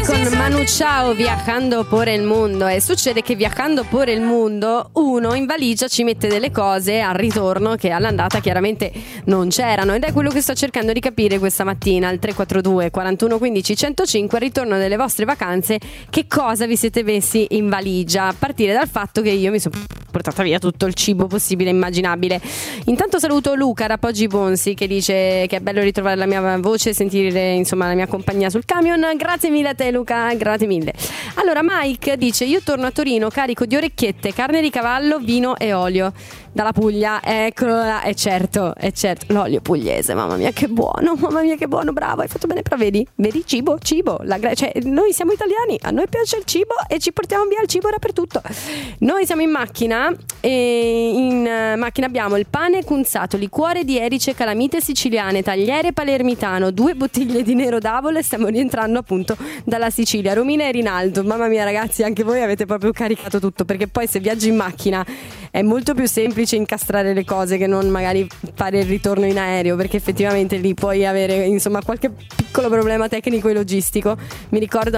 con Manu Chao, Viajando por el Mundo. E succede che viajando por el mundo uno in valigia ci mette delle cose al ritorno che all'andata chiaramente non c'erano, ed è quello che sto cercando di capire questa mattina al 342 41 15 105 al ritorno delle vostre vacanze. Che cosa vi siete messi in valigia? A partire dal fatto che io mi sono portata via tutto il cibo possibile e immaginabile. Intanto saluto Luca da Poggi Bonsi che dice che è bello ritrovare la mia voce, sentire insomma la mia compagnia sul camion. Grazie mille a te Luca, grazie mille. Allora Mike dice: io torno a Torino carico di orecchiette, carne di cavallo, vino e olio dalla Puglia. Eccolo là, è certo, l'olio pugliese, mamma mia che buono, bravo, hai fatto bene. Però vedi cibo, cioè noi siamo italiani, a noi piace il cibo e ci portiamo via il cibo dappertutto. Noi siamo in macchina e in macchina abbiamo il pane cunzato, liquore di erice, calamite siciliane, tagliere palermitano, 2 bottiglie di nero d'avola e stiamo rientrando appunto dalla Sicilia. Romina e Rinaldo, mamma mia ragazzi, anche voi avete proprio caricato tutto, perché poi se viaggi in macchina è molto più semplice incastrare le cose che non magari fare il ritorno in aereo, perché effettivamente lì puoi avere insomma qualche piccolo problema tecnico e logistico. Mi ricordo